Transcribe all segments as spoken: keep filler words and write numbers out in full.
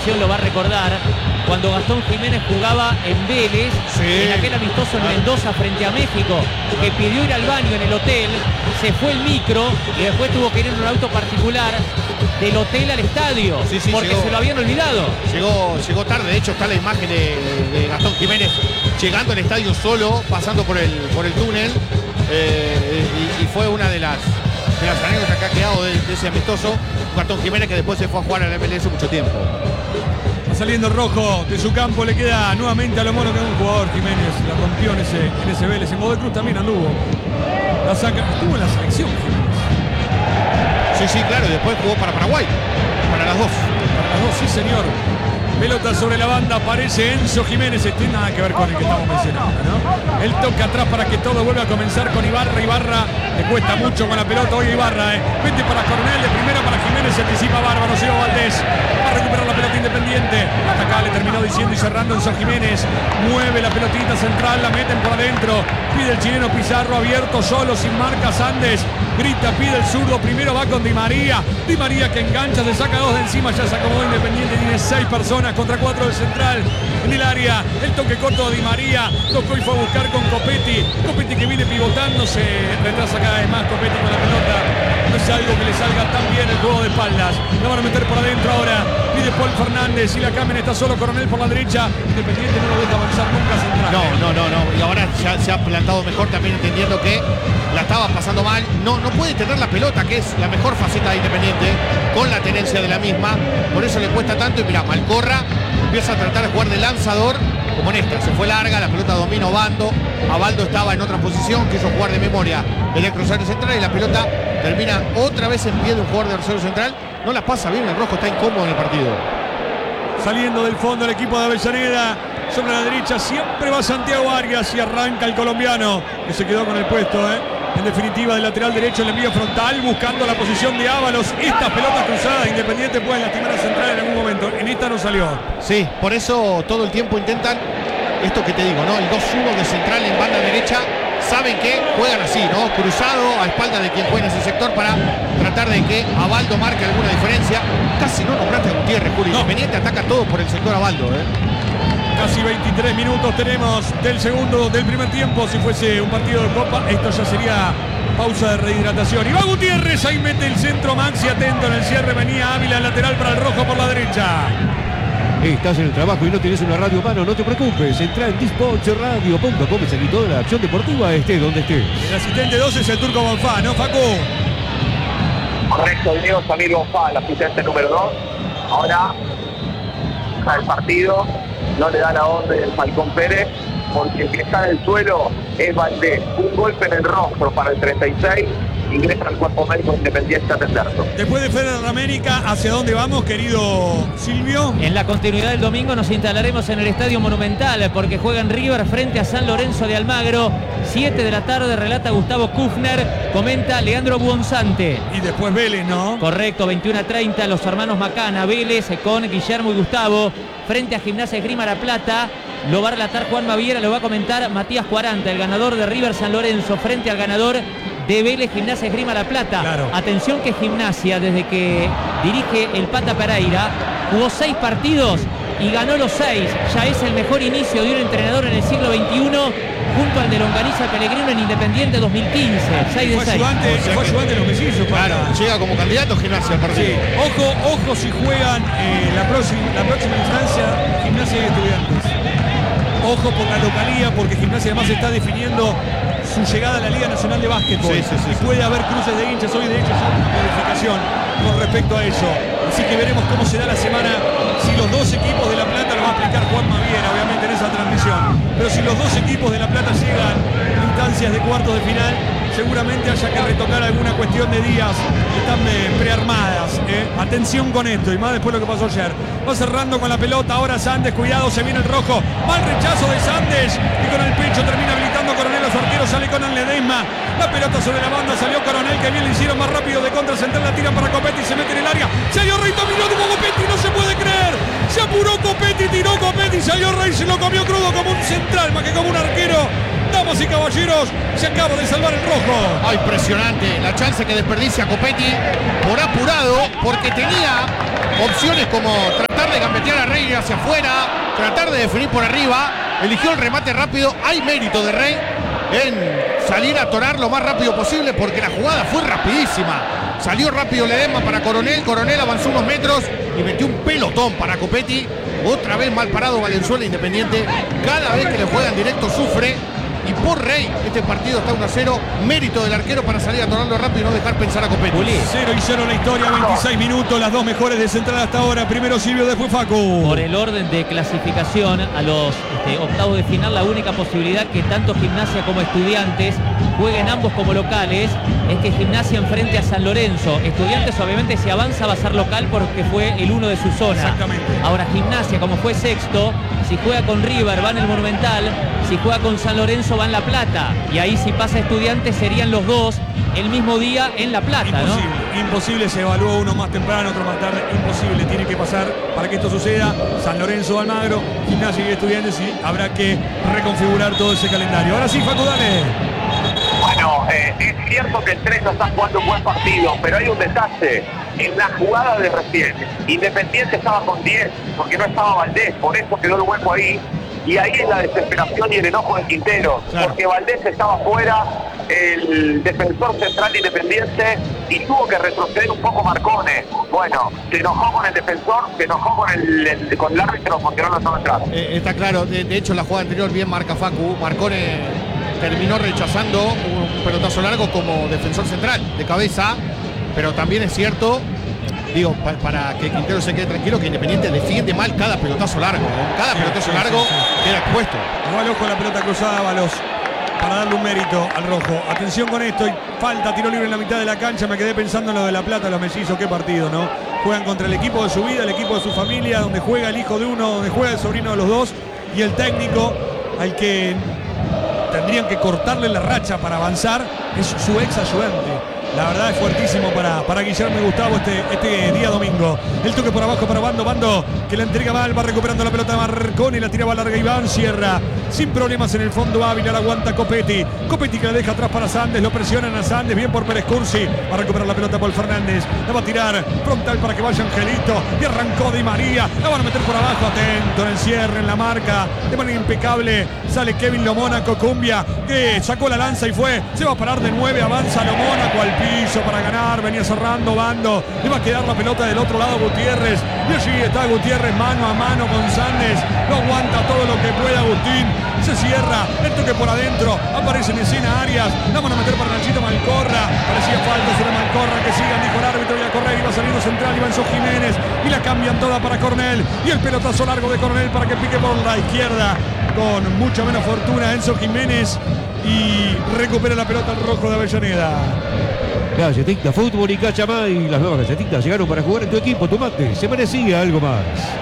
generación lo va a recordar, cuando Gastón Jiménez jugaba en Vélez, sí, en aquel amistoso en Mendoza frente a México, que pidió ir al baño en el hotel, se fue el micro y después tuvo que ir en un auto particular del hotel al estadio, sí, sí, porque llegó, se lo habían olvidado. Llegó, llegó tarde, de hecho está la imagen de, de Gastón Jiménez llegando al estadio solo, pasando por el, por el túnel, eh, y, y fue una de las, de las anécdotas que ha quedado de, de ese amistoso. Gastón Jiménez, que después se fue a jugar a la M L S mucho tiempo. Va saliendo Rojo de su campo, le queda nuevamente a lo mono que es un jugador. Jiménez la rompió en ese, en ese Vélez. En Godoy Cruz también anduvo. La saca, estuvo en la selección Jiménez. Sí, sí, claro, y después jugó para Paraguay. Para las dos. Para las dos, sí, señor. Pelota sobre la banda, aparece Enzo Jiménez. Este nada que ver con el que estamos mencionando, ¿no? Él toca atrás para que todo vuelva a comenzar con Ibarra. Ibarra le cuesta mucho con la pelota. Hoy Ibarra, ¿eh? Vete para Coronel, de primera para Jiménez, se anticipa Bárbaro, Seo Valdés. Va a recuperar la pelota Independiente. Hasta acá le terminó diciendo y cerrando Enzo Jiménez. Mueve la pelotita central, la meten por adentro. Pide el chileno Pizarro, abierto, solo, sin marca Sandes. Grita, pide el zurdo. Primero va con Di María. Di María que engancha, se saca dos de encima. Ya se acomodó Independiente, tiene seis personas contra cuatro del central en el área. El toque corto de Di María, tocó y fue a buscar con Copetti. Copetti que viene pivotando, se retrasa cada vez más Copetti con la pelota. No es algo que le salga tan bien el juego de espaldas. La van a meter por adentro ahora. Pide Paul Fernández y la Camen está solo. Coronel por la derecha. Independiente no lo deja avanzar nunca central. No, no, no, no. Y ahora ya se ha plantado mejor, también entendiendo que la estaba pasando mal. No, no puede tener la pelota, que es la mejor faceta de Independiente, con la tenencia de la misma. Por eso le cuesta tanto. Y mirá, Malcorra empieza a tratar de jugar de lanzador, como en esta. Se fue larga, la pelota domina Obando. Abaldo estaba en otra posición, quiso jugar de memoria el Rosario Central y la pelota termina otra vez en pie de un jugador de Rosario Central. No la pasa bien, el Rojo está incómodo en el partido. Saliendo del fondo el equipo de Avellaneda. Sobre la derecha siempre va Santiago Arias y arranca el colombiano, que se quedó con el puesto, ¿eh? En definitiva, del lateral derecho el envío frontal, buscando la posición de Ábalos. Estas pelotas cruzadas, Independiente puede lastimar a Central en algún momento. En esta no salió. Sí, por eso todo el tiempo intentan esto que te digo, ¿no? El dos uno de Central en banda derecha. Saben que juegan así, ¿no? Cruzado a espalda de quien juega en ese sector para tratar de que Abaldo marque alguna diferencia. Casi no nombraste a Gutiérrez, Julio. No. Independiente ataca todo por el sector Abaldo, ¿eh? Casi veintitrés minutos tenemos del segundo, del primer tiempo. Si fuese un partido de Copa, esto ya sería pausa de rehidratación. Y va Gutiérrez, ahí mete el centro Maxi, atento en el cierre. Venía Ávila, lateral para el Rojo por la derecha. Estás en el trabajo y no tienes una radio a mano, no te preocupes. Entra en dispatch radio punto com y seguí toda la acción deportiva, esté donde estés. El asistente dos es el Turco Bonfá, ¿no, Facu? Correcto, Diego Samir Bonfá, el asistente número dos. Ahora, el partido no le da la orden del Falcón Pérez, porque el que está en el suelo es Valdés. Un golpe en el rostro para el treinta y seis. Ingresa al cuerpo médico Independiente a atenderlo. Después de Federer América, ¿hacia dónde vamos, querido Silvio? En la continuidad del domingo nos instalaremos en el Estadio Monumental, porque juega en River frente a San Lorenzo de Almagro. siete de la tarde, relata Gustavo Kufner, comenta Leandro Buonsante. Y después Vélez, ¿no? Correcto, veintiuno a treinta, los hermanos Macana, Vélez con Guillermo y Gustavo, frente a Gimnasia Esgrima La Plata. Lo va a relatar Juan Maviera, lo va a comentar Matías Cuaranta, el ganador de River San Lorenzo, frente al ganador de Vélez Gimnasia Esgrima La Plata. Claro. Atención que Gimnasia, desde que dirige el Pata Pereira, jugó seis partidos y ganó los seis. Ya es el mejor inicio de un entrenador en el siglo veintiuno, junto al de Longaniza Pellegrino en Independiente dos mil quince. seis de fue seis. Ayudante, o sea, fue ayudante de los mellizos. Claro, llega como candidato Gimnasia al partido. Sí. Ojo, ojo si juegan eh, la, próxima, la próxima instancia Gimnasia y Estudiantes. Ojo por la localía, porque Gimnasia además está definiendo su llegada a la Liga Nacional de Básquetbol. Sí, sí, sí, y sí. puede haber cruces de hinchas. Hoy de hecho ya una modificación con respecto a eso. Así que veremos cómo será la semana. Si los dos equipos de La Plata, lo va a explicar Juan Maviera, obviamente en esa transmisión. Pero si los dos equipos de La Plata llegan a instancias de cuartos de final, seguramente haya que retocar alguna cuestión de días que están eh, prearmadas. ¿eh? Atención con esto, y más después lo que pasó ayer. Va cerrando con la pelota, ahora Sandes, cuidado, se viene el Rojo. Mal rechazo de Sandes, y con el pecho termina habilitando Coronel a su arquero, sale con el Ledesma. La pelota sobre la banda, salió Coronel, que bien le hicieron más rápido de contra central, la tira para Copetti, se mete en el área. Salió Rey, dominó como Copetti, no se puede creer. Se apuró Copetti, tiró Copetti, salió Rey, se lo comió crudo como un central, más que como un arquero. Damas y caballeros, se acaba de salvar el Rojo. Ah, impresionante la chance que desperdicia Copetti por apurado, porque tenía opciones como tratar de de gambetear a Rey hacia afuera, tratar de definir por arriba, eligió el remate rápido. Hay mérito de Rey en salir a atorar lo más rápido posible porque la jugada fue rapidísima. Salió rápido Ledesma para Coronel, Coronel avanzó unos metros y metió un pelotón para Copetti. Otra vez mal parado Valenzuela, Independiente. Cada vez que le juegan directo sufre. Y por Rey, este partido está uno a cero. Mérito del arquero para salir a atorarlo rápido y no dejar pensar a Copetti. cero y cero la historia, veintiséis minutos, las dos mejores de Central hasta ahora. Primero Silvio, después Facu. Por el orden de clasificación a los este, octavos de final, la única posibilidad que tanto Gimnasia como Estudiantes jueguen ambos como locales es que Gimnasia enfrente a San Lorenzo. Estudiantes obviamente si avanza va a ser local porque fue el uno de su zona. Exactamente. Ahora Gimnasia, como fue sexto, si juega con River va en el Monumental, si juega con San Lorenzo va en La Plata. Y ahí si pasa Estudiantes serían los dos el mismo día en La Plata, imposible, ¿no? Imposible, se evaluó uno más temprano, otro más tarde. Imposible, tiene que pasar para que esto suceda. San Lorenzo, Almagro, Gimnasia y Estudiantes, y habrá que reconfigurar todo ese calendario. Ahora sí, Facu, dale. Bueno, eh, es cierto que el tres no está jugando un buen partido, pero hay un detalle. En la jugada de recién, Independiente estaba con diez, porque no estaba Valdés, por eso quedó el hueco ahí. Y ahí es la desesperación y el enojo de Quintero, claro, porque Valdés estaba fuera, el defensor central de Independiente, y tuvo que retroceder un poco Marcone. Bueno, se enojó con el defensor, se enojó con el, el, con el árbitro porque no lo estaba entrando. Eh, está claro, de, de hecho la jugada anterior bien marca Facu. Marcone terminó rechazando un pelotazo largo como defensor central, de cabeza, pero también es cierto, digo, pa, para que Quintero se quede tranquilo, que Independiente defiende mal cada pelotazo largo, ¿eh? Cada sí, pelotazo sí, largo sí, sí. queda expuesto. Igual ojo la pelota cruzada, Balos, para darle un mérito al rojo. Atención con esto, y falta, tiro libre en la mitad de la cancha. Me quedé pensando en lo de La Plata, los mellizos, qué partido, ¿no? Juegan contra el equipo de su vida, el equipo de su familia, donde juega el hijo de uno, donde juega el sobrino de los dos, y el técnico al que tendrían que cortarle la racha para avanzar es su ex ayudante. La verdad es fuertísimo para, para Guillermo y Gustavo este, este día domingo. El toque por abajo para Bando, Bando que la entrega mal, va recuperando la pelota de Marconi, la tiraba larga Iván, cierra sin problemas en el fondo Ávila, la aguanta Copetti. Copetti que la deja atrás para Sandes, lo presionan a Sandes, bien por Pérez Cursi, va a recuperar la pelota Paul Fernández, la va a tirar frontal para que vaya Angelito, y arrancó Di María, la van a meter por abajo, atento en el cierre, en la marca, de manera impecable, sale Kevin Lo Mónaco, Cumbia, que sacó la lanza y fue, se va a parar de nueve, avanza Lo Mónaco al piso para ganar, venía cerrando Bando, le va a quedar la pelota del otro lado Gutiérrez, y allí está Gutiérrez mano a mano con Sandes, lo aguanta todo lo que pueda Agustín, se cierra, el toque por adentro, aparece en escena Arias, la van a meter para Nachito Malcorra, parecía falta sobre Malcorra, que sigan, dijo el árbitro, y a correr, iba saliendo central, iba Enzo Jiménez, y la cambian toda para Cornell, y el pelotazo largo de Cornell para que pique por la izquierda, con mucha menos fortuna Enzo Jiménez, y recupera la pelota el rojo de Avellaneda. Galletita Fútbol y Cachamay, las nuevas galletitas llegaron para jugar en tu equipo, tu mate, se merecía algo más.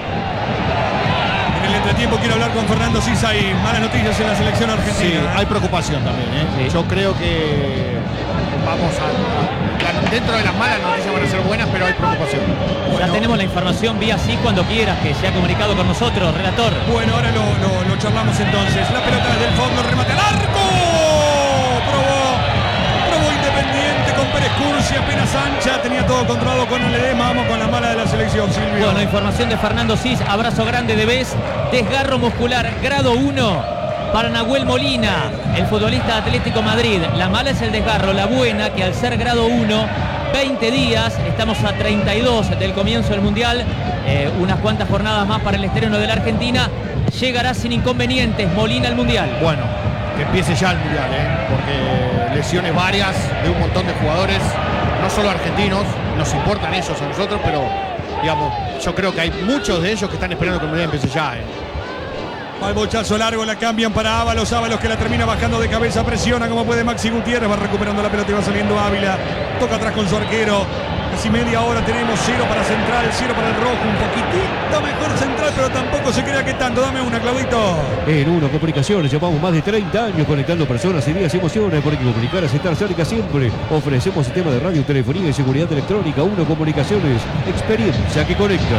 En el entretiempo quiero hablar con Fernando Sisa, hay malas noticias en la selección argentina. Sí, hay preocupación también, ¿eh? Sí. Yo creo que vamos a, a... Dentro de las malas noticias van a ser buenas, pero hay preocupación. Bueno, ya tenemos la información vía sí cuando quieras, que se ha comunicado con nosotros, relator. Bueno, ahora lo, lo, lo charlamos entonces. La pelota desde el fondo, el remate al arco. Probó, probó Independiente con Pérez Cursi, apenas ancha, tenía todo controlado con el Ledesma. Vamos con la mala de la selección, Silvio. Bueno, información de Fernando Cis, abrazo grande de Bez, desgarro muscular, grado uno para Nahuel Molina, el futbolista de Atlético Madrid. La mala es el desgarro, la buena que al ser grado uno, veinte días, estamos a treinta y dos del comienzo del Mundial, eh, unas cuantas jornadas más para el estreno de la Argentina, llegará sin inconvenientes Molina al Mundial. Bueno, que empiece ya el Mundial, ¿eh? Porque lesiones varias de un montón de jugadores, no solo argentinos, nos importan ellos a nosotros, pero digamos, yo creo que hay muchos de ellos que están esperando que el Mundial empiece ya, ¿eh? Al bochazo largo, la cambian para Ábalos, Ábalos que la termina bajando de cabeza, presiona como puede Maxi Gutiérrez, va recuperando la pelota y va saliendo Ávila, toca atrás con su arquero, casi media hora tenemos, cero para Central, cero para el rojo, un poquitito mejor Central, pero tampoco se crea que tanto. Dame una, Claudito. En Uno Comunicaciones llevamos más de treinta años conectando personas, ideas y emociones, porque comunicar es estar cerca siempre. Ofrecemos sistema de radio, telefonía y seguridad electrónica. Uno Comunicaciones, experiencia que conecta.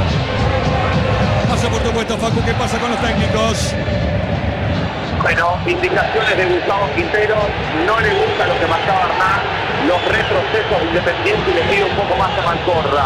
Pasa por tu puesto, Facu, ¿qué pasa con los técnicos? Bueno, indicaciones de Gustavo Quintero, no le gusta lo que marcaba Hernán, los retrocesos de Independiente, y le pide un poco más a Malcorra.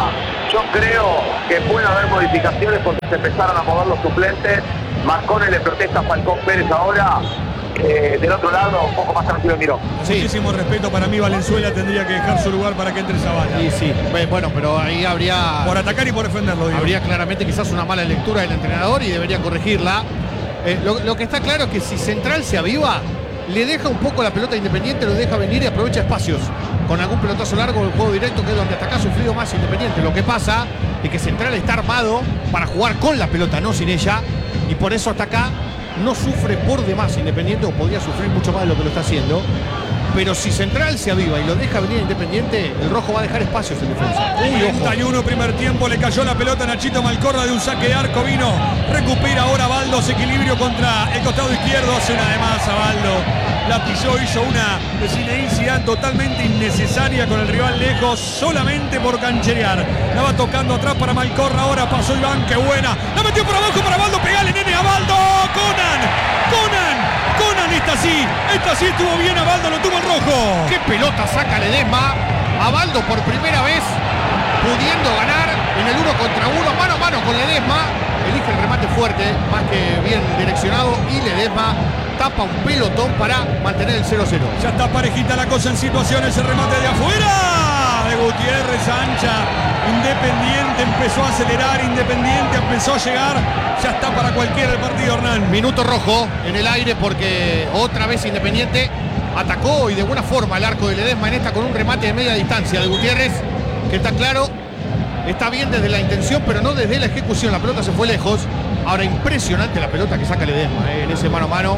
yo creo que puede haber modificaciones porque se empezaron a mover los suplentes. Marcone le protesta a Falcón Pérez ahora. Eh, del otro lado, un poco más tranquilo Miró. Sí. Muchísimo respeto para mí, Valenzuela tendría que dejar su lugar para que entre Zavala. Sí, sí. Bueno, pero ahí habría... Por atacar y por defenderlo, digo. Habría claramente quizás una mala lectura del entrenador y debería corregirla. Eh, lo, lo que está claro es que si Central se aviva, le deja un poco la pelota a Independiente, lo deja venir y aprovecha espacios. Con algún pelotazo largo del juego directo, que es donde hasta acá ha sufrido más Independiente. Lo que pasa es que Central está armado para jugar con la pelota, no sin ella. Y por eso hasta acá no sufre por demás Independiente, o podría sufrir mucho más de lo que lo está haciendo. Pero si Central se aviva y lo deja venir Independiente, el rojo va a dejar espacios en defensa. treinta y uno primer tiempo, le cayó la pelota a Nachito Malcorra de un saque de arco, vino, recupera ahora Baldo, se equilibrio contra el costado izquierdo, hace una de más a Baldo. La pisó, hizo una de Zinedine Zidane totalmente innecesaria con el rival lejos, solamente por cancherear. La va tocando atrás para Malcorra, ahora pasó Iván, qué buena. La metió por abajo para Baldo, pegale nene a Baldo. Conan, Conan, Conan, esta sí, esta sí estuvo bien a Baldo, lo tuvo el rojo. Qué pelota saca Ledesma. A Baldo por primera vez pudiendo ganar en el uno contra uno, mano a mano con Ledesma. Elige el remate fuerte, más que bien direccionado, y Ledesma tapa un pelotón para mantener el cero cero. Ya está parejita la cosa en situaciones, el remate de afuera de Gutiérrez, ancha. Independiente empezó a acelerar, Independiente empezó a llegar, ya está para cualquiera el partido, Hernán. Minuto rojo en el aire porque otra vez Independiente atacó y de buena forma el arco de Ledesma en esta con un remate de media distancia de Gutiérrez, que está claro, está bien desde la intención pero no desde la ejecución, la pelota se fue lejos. Ahora impresionante la pelota que saca Ledesma eh, en ese mano a mano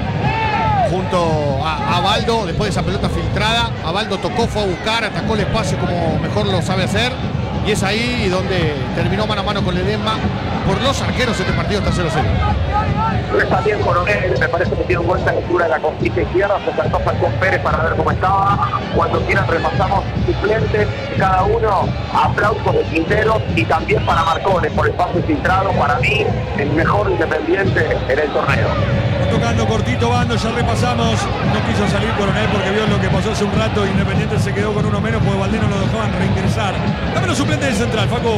junto a, a Baldo, después de esa pelota filtrada. A Baldo tocó, fue a buscar, atacó el espacio como mejor lo sabe hacer, y es ahí donde terminó mano a mano con Ledesma. Por los arqueros este partido está cero cero. No está bien Coronel, me parece que tiene un buen lectura de la costilla izquierda, se acercó Falcón Pérez para ver cómo estaba. Cuando quieran repasamos suplentes, cada uno, aplausos de Quintero y también para Marcone por el pase filtrado, para mí el mejor Independiente en el torneo. Tocando cortito Bando, ya repasamos. No quiso salir Coronel porque vio lo que pasó hace un rato. Independiente se quedó con uno menos porque Valdés no lo dejaban reingresar. Dame los suplentes del Central, Facu.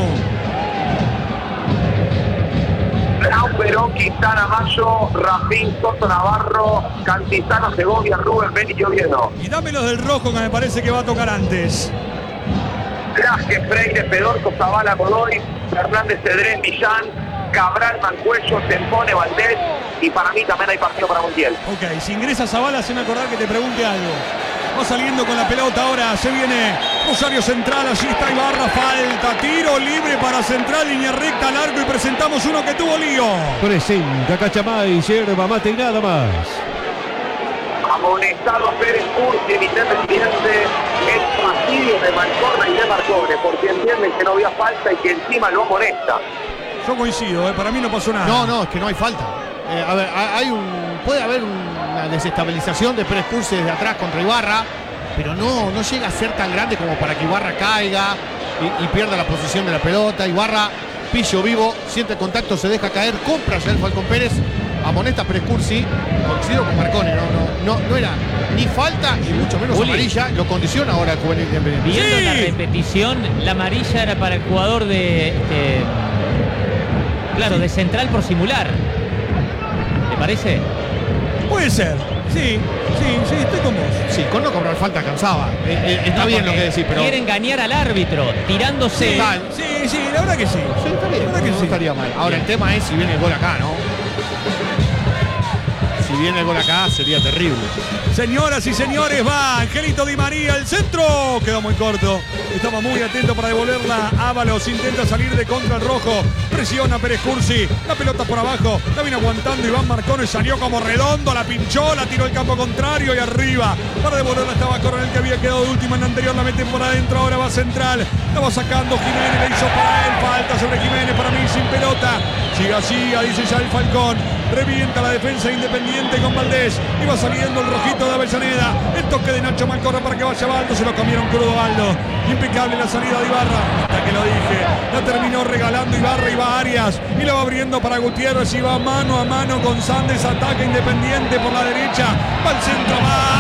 Brown, Perón, Quintana, Mayo, Rafín, Soto, Navarro, Cantizano, Segovia, Rubén, Beni y Oviedo. Y dame los del rojo que me parece que va a tocar antes. Traje, Freire, Pedorco, Zavala, Godoy, Fernández, Cedrés, Millán, Cabral, Mancuello, Tempone, Valdés, y para mí también hay partido para Montiel. Ok, si ingresa Zavala, haceme acordar que te pregunte algo. Va saliendo con la pelota ahora, se viene Rosario Central, allí está Ibarra, falta, tiro libre para Central, línea recta, largo, y presentamos uno que tuvo lío. Presenta Cachamay, yerba mate y nada más. Amonestado Pérez Curti, el Independiente, el fastidio de Malcorra y de Marcone, porque entienden que no había falta y que encima lo amonesta. Yo coincido, eh, para mí no pasó nada. No, no, es que no hay falta. Eh, a ver, hay un, puede haber una desestabilización de Pérez Cursi desde atrás contra Ibarra, pero no, no llega a ser tan grande como para que Ibarra caiga y, y pierda la posición de la pelota. Ibarra, pillo vivo, siente el contacto, se deja caer, compra ya el Falcón Pérez, amonesta Pérez Cursi, coincido con Marcone, no, no, no, no era ni falta y mucho menos Uli. amarilla, lo condiciona ahora el Juvenil Independiente. Viendo Sí. la repetición, la amarilla era para el jugador de... Este, claro, de Central por simular. ¿Te parece? Puede ser, sí, sí, sí, estoy con vos. Sí, con no cobrar falta cansaba. Eh, eh, está No, bien lo porque que decís, pero... quiere engañar al árbitro, tirándose. Sí, sí, sí, la verdad que sí. Sí, está bien, La verdad que no sí. estaría mal. Ahora el tema es si viene el gol acá, ¿no? Si viene el gol acá sería terrible. Señoras y señores, va Angelito Di María, el centro. Quedó muy corto. Estaba muy atento para devolverla. Ábalos intenta salir de contra el rojo. Presiona Pérez Cursi. La pelota por abajo. La viene aguantando Iván Marcone. Salió como redondo. La pinchó. La tiró al campo contrario y arriba. Para devolverla estaba Coronel, que había quedado de última en la anterior. La mete por adentro. Ahora va Central. La va sacando Jiménez. La hizo para él. Falta sobre Jiménez. Para mí sin pelota. Siga, siga, dice ya el Falcón. Revienta la defensa Independiente con Valdés. Y va saliendo el rojito de Avellaneda. El toque de Nacho Malcorra para que vaya Baldo. Se lo cambiaron crudo Baldo. Impecable la salida de Ibarra. Hasta que lo dije. La terminó regalando Ibarra y va Arias. Y la va abriendo para Gutiérrez. Y va mano a mano con Sandes. Ataca Independiente por la derecha. Va al centro. Va